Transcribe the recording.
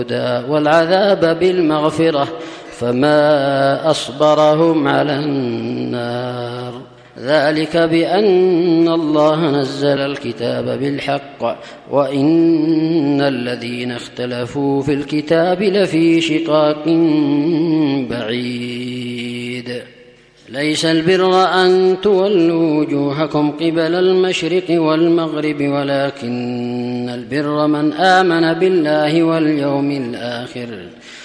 والعذاب بالمغفرة فما أصبرهم على النار. ذلك بأن الله نزل الكتاب بالحق وإن الذين اختلفوا في الكتاب لفي شقاق بعيد. ليس البر أن تولوا وجوهكم قبل المشرق والمغرب ولكن البر من آمن بالله واليوم الآخر